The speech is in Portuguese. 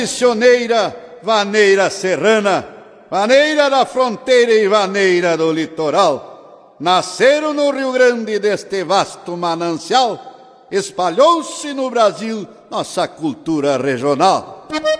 Tradicioneira vaneira serrana, vaneira da fronteira e vaneira do litoral, nasceram no Rio Grande deste vasto manancial, espalhou-se no Brasil nossa cultura regional.